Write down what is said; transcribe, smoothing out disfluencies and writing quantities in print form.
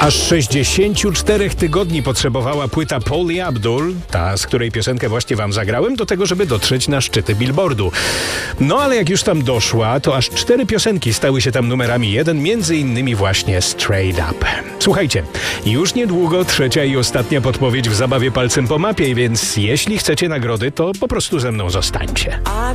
Aż 64 tygodni potrzebowała płyta Pauli Abdul, ta, z której piosenkę właśnie wam zagrałem, do tego, żeby dotrzeć na szczyty Billboardu. No ale jak już tam doszła, to aż 4 piosenki stały się tam numerami 1, między innymi właśnie Straight Up. Słuchajcie, już niedługo trzecia i ostatnia podpowiedź w zabawie palcem po mapie, więc jeśli chcecie nagrody, to po prostu ze mną zostańcie.